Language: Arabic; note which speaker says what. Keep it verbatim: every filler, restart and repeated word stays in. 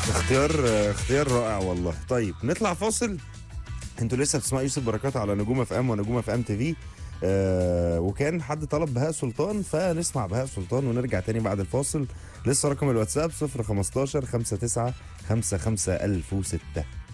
Speaker 1: اختيار اختيار رائع والله. طيب نطلع فاصل. انتوا لسه بتسمعوا يوسف بركات على نجوم اف ام ونجوم اف ام تي في. آه وكان حد طلب بهاء سلطان، فنسمع بهاء سلطان ونرجع تاني بعد الفاصل. لسه رقم الواتساب صفر خمستاشر خمسة تسعة خمسة خمسة ألف وستة.